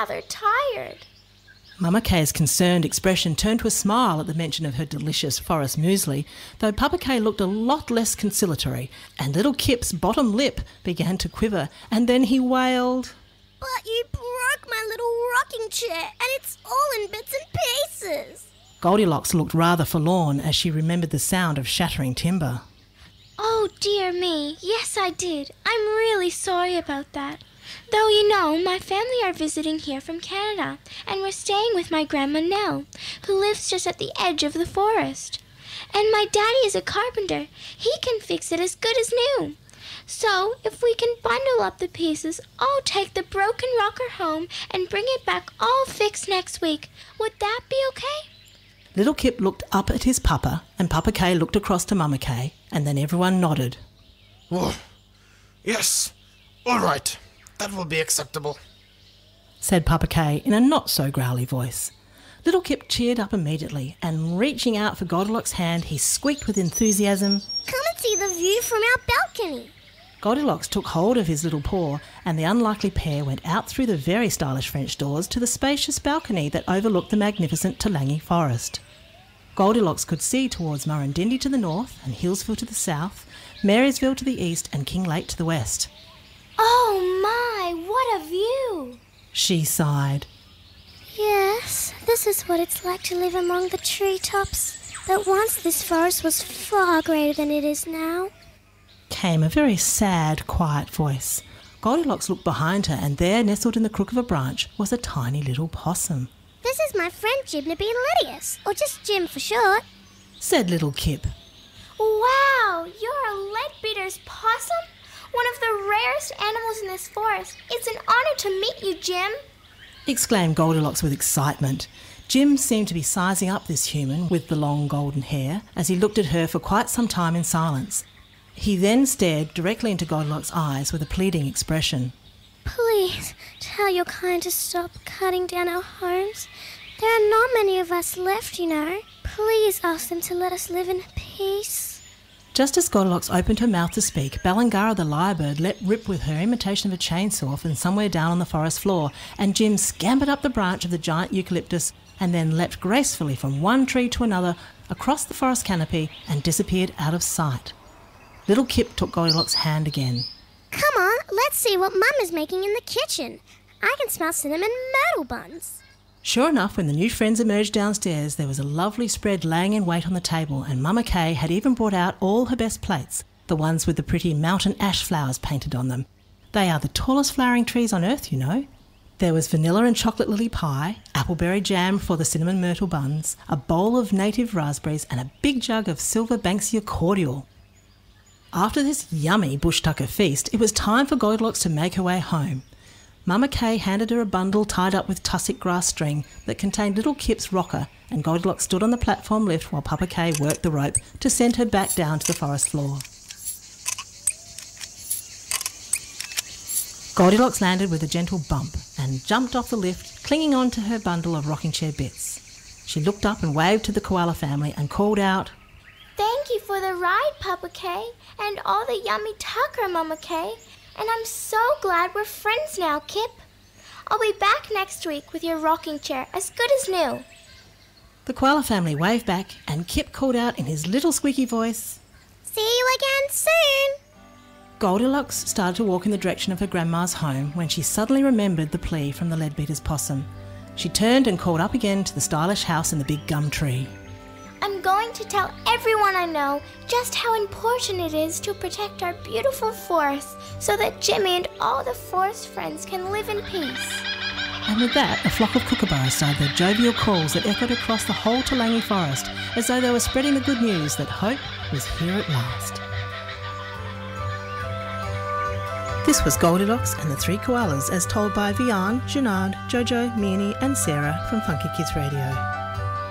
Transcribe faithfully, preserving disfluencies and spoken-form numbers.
rather tired. Mama Kay's concerned expression turned to a smile at the mention of her delicious forest muesli, though Papa Kay looked a lot less conciliatory, and little Kip's bottom lip began to quiver, and then he wailed, "But you broke my little rocking chair, and it's all in bits and pieces." Goldilocks looked rather forlorn as she remembered the sound of shattering timber. Oh, dear me. Yes, I did. I'm really sorry about that. Though, you know, my family are visiting here from Canada, and we're staying with my Grandma Nell, who lives just at the edge of the forest. And my daddy is a carpenter. He can fix it as good as new. So, if we can bundle up the pieces, I'll take the broken rocker home and bring it back all fixed next week. Would that be okay? Little Kip looked up at his papa, and Papa Kay looked across to Mama Kay, and then everyone nodded. Oh, yes, all right. That will be acceptable, said Papa Kay in a not-so-growly voice. Little Kip cheered up immediately, and reaching out for Goldilocks' hand, he squeaked with enthusiasm, "Come and see the view from our balcony." Goldilocks took hold of his little paw, and the unlikely pair went out through the very stylish French doors to the spacious balcony that overlooked the magnificent Toolangi forest. Goldilocks could see towards Murrindindi to the north, and Hillsville to the south, Marysville to the east, and Kinglake to the west. Oh my, what a view! She sighed. Yes, this is what it's like to live among the treetops. But once this forest was far greater than it is now. Came a very sad, quiet voice. Goldilocks looked behind her, and there, nestled in the crook of a branch, was a tiny little possum. "This is my friend Jimnaby Lydius, or just Jim for short," said little Kip. Wow, you're a leadbeater's possum? One of the rarest animals in this forest. It's an honour to meet you, Jim, exclaimed Goldilocks with excitement. Jim seemed to be sizing up this human with the long golden hair as he looked at her for quite some time in silence. He then stared directly into Goldilocks' eyes with a pleading expression. "Please tell your kind to stop cutting down our homes. There are not many of us left, you know. Please ask them to let us live in peace." Just as Goldilocks opened her mouth to speak, Balangara the lyrebird let rip with her imitation of a chainsaw from somewhere down on the forest floor, and Jim scampered up the branch of the giant eucalyptus and then leapt gracefully from one tree to another across the forest canopy and disappeared out of sight. Little Kip took Goldilocks' hand again. "Come on, let's see what Mum is making in the kitchen. I can smell cinnamon myrtle buns." Sure enough, when the new friends emerged downstairs, there was a lovely spread laying in wait on the table, and Mama Kay had even brought out all her best plates, the ones with the pretty mountain ash flowers painted on them. They are the tallest flowering trees on earth, you know. There was vanilla and chocolate lily pie, appleberry jam for the cinnamon myrtle buns, a bowl of native raspberries, and a big jug of silver Banksia cordial. After this yummy bush tucker feast, it was time for Goldilocks to make her way home. Mama Kay handed her a bundle tied up with tussock grass string that contained little Kip's rocker, and Goldilocks stood on the platform lift while Papa Kay worked the rope to send her back down to the forest floor. Goldilocks landed with a gentle bump and jumped off the lift, clinging on to her bundle of rocking chair bits. She looked up and waved to the koala family and called out, "Thank you for the ride, Papa Kay, and all the yummy tucker, Mama Kay. And I'm so glad we're friends now, Kip. I'll be back next week with your rocking chair as good as new." The koala family waved back, and Kip called out in his little squeaky voice, "See you again soon." Goldilocks started to walk in the direction of her grandma's home when she suddenly remembered the plea from the leadbeater's possum. She turned and called up again to the stylish house in the big gum tree. "I'm going to tell everyone I know just how important it is to protect our beautiful forest so that Jimmy and all the forest friends can live in peace." And with that, a flock of kookaburras started their jovial calls that echoed across the whole Toolangi forest as though they were spreading the good news that hope was here at last. This was Goldilocks and the Three Koalas as told by Vian, Junard, Jojo, Meanie and Sarah from Funky Kids Radio.